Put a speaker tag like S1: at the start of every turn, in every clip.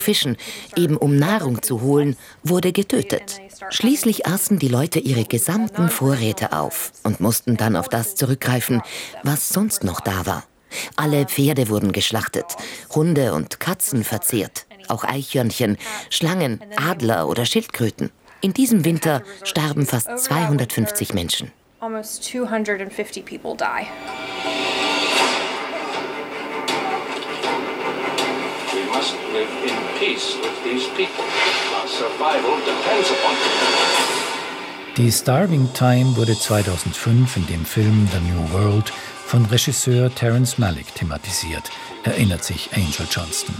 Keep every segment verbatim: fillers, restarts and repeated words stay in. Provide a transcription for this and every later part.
S1: Fischen, eben um Nahrung zu holen, wurde getötet. Schließlich aßen die Leute ihre gesamten Vorräte auf und mussten dann auf das zurückgreifen, was sonst noch da war. Alle Pferde wurden geschlachtet, Hunde und Katzen verzehrt, auch Eichhörnchen, Schlangen, Adler oder Schildkröten. In diesem Winter starben fast zweihundertfünfzig Menschen.
S2: Almost two hundred fifty people die.
S3: We must live in peace with these people. Our survival depends upon it.
S4: Die Starving Time wurde zweitausendfünf in dem Film The New World von Regisseur Terrence Malick thematisiert, erinnert sich Angel Johnston.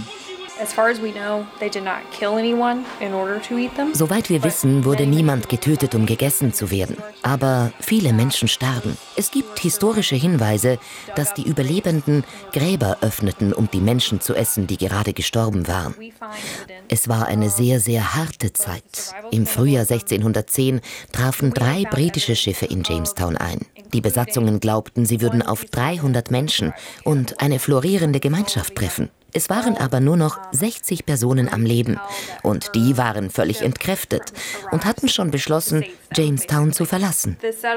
S1: Soweit wir wissen, wurde niemand getötet, um gegessen zu werden. Aber viele Menschen starben. Es gibt historische Hinweise, dass die Überlebenden Gräber öffneten, um die Menschen zu essen, die gerade gestorben waren. Es war eine sehr, sehr harte Zeit. Im Frühjahr sechzehnhundertzehn trafen drei britische Schiffe in Jamestown ein. Die Besatzungen glaubten, sie würden auf dreihundert Menschen und eine florierende Gemeinschaft treffen. Es waren aber nur noch sechzig Personen am Leben und die waren völlig entkräftet und hatten schon beschlossen, Jamestown zu verlassen.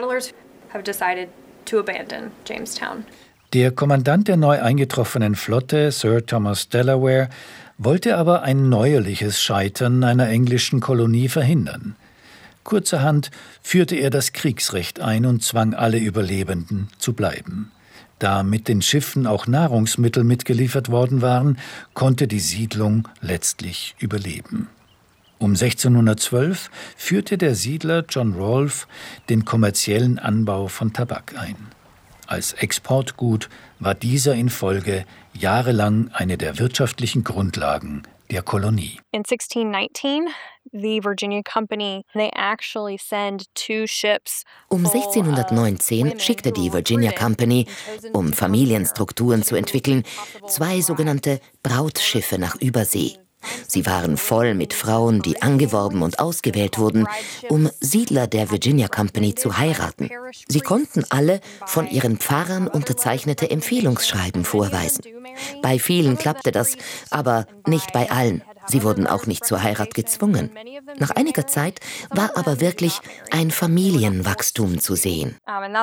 S4: Der Kommandant der neu eingetroffenen Flotte, Sir Thomas Delaware, wollte aber ein neuerliches Scheitern einer englischen Kolonie verhindern. Kurzerhand führte er das Kriegsrecht ein und zwang alle Überlebenden zu bleiben. Da mit den Schiffen auch Nahrungsmittel mitgeliefert worden waren, konnte die Siedlung letztlich überleben. Um sechzehnhundertzwölf führte der Siedler John Rolfe den kommerziellen Anbau von Tabak ein. Als Exportgut war dieser in Folge jahrelang eine der wirtschaftlichen Grundlagen der Kolonie.
S2: In sixteen nineteen, the Virginia Company, they actually send two ships.
S1: Um sechzehnhundertneunzehn schickte die Virginia Company, um Familienstrukturen zu entwickeln, zwei sogenannte Brautschiffe nach Übersee. Sie waren voll mit Frauen, die angeworben und ausgewählt wurden, um Siedler der Virginia Company zu heiraten. Sie konnten alle von ihren Pfarrern unterzeichnete Empfehlungsschreiben vorweisen. Bei vielen klappte das, aber nicht bei allen. Sie wurden auch nicht zur Heirat gezwungen. Nach einiger Zeit war aber wirklich ein Familienwachstum zu sehen.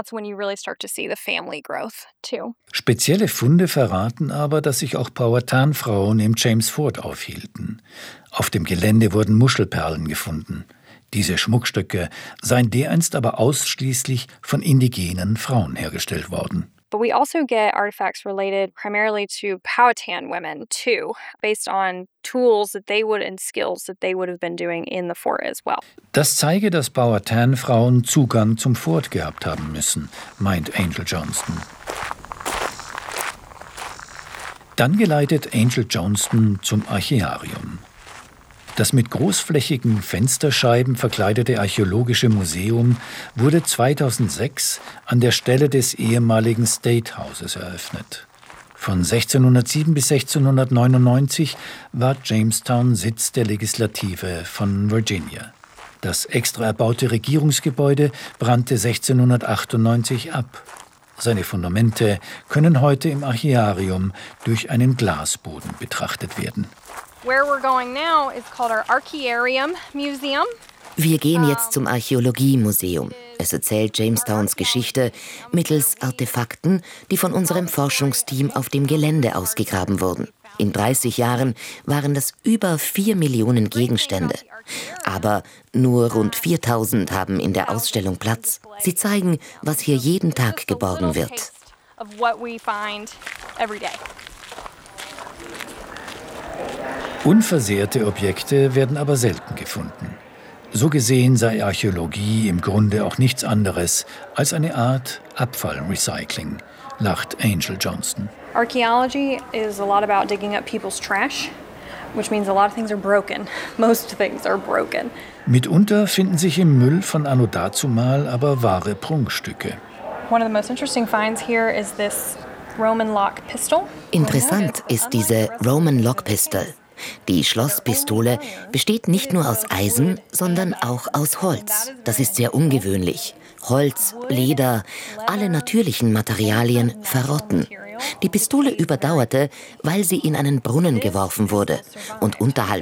S4: Spezielle Funde verraten aber, dass sich auch Powhatan-Frauen im James Fort aufhielten. Auf dem Gelände wurden Muschelperlen gefunden. Diese Schmuckstücke seien dereinst aber ausschließlich von indigenen Frauen hergestellt worden.
S2: But we also get artifacts related primarily to Powhatan women too, based on tools that they would and skills that they would have been doing in the fort as well.
S4: Das zeige, dass Powhatan-Frauen Zugang zum Fort gehabt haben müssen, meint Angel Johnston. Dann geleitet Angel Johnston zum Archäarium. Das mit großflächigen Fensterscheiben verkleidete Archäologische Museum wurde zweitausendsechs an der Stelle des ehemaligen State Houses eröffnet. Von sechzehnhundertsieben bis sechzehnhundertneunundneunzig war Jamestown Sitz der Legislative von Virginia. Das extra erbaute Regierungsgebäude brannte sechzehnhundertachtundneunzig ab. Seine Fundamente können heute im Archäarium durch einen Glasboden betrachtet werden.
S2: Where we're going now is called our Archaearium Museum.
S1: Wir gehen jetzt zum Archäologiemuseum. Es erzählt Jamestowns Geschichte mittels Artefakten, die von unserem Forschungsteam auf dem Gelände ausgegraben wurden. In dreißig Jahren waren das über vier Millionen Gegenstände. Aber nur rund viertausend haben in der Ausstellung Platz. Sie zeigen, was hier jeden Tag geborgen wird.
S4: Unversehrte Objekte werden aber selten gefunden. So gesehen sei Archäologie im Grunde auch nichts anderes als eine Art Abfallrecycling, lacht Angel Johnston.
S2: Archaeology is a lot about digging up people's trash, which means a lot of things are broken. Most things are broken.
S4: Mitunter finden sich im Müll von anno dazumal aber wahre Prunkstücke.
S2: One of the most interesting finds here is this Roman lock pistol.
S1: Interessant ist diese Roman Lock Pistol. Die Schlosspistole besteht nicht nur aus Eisen, sondern auch aus Holz. Das ist sehr ungewöhnlich. Holz, Leder, alle natürlichen Materialien verrotten. Die Pistole überdauerte, weil sie in einen Brunnen geworfen wurde und unterhalb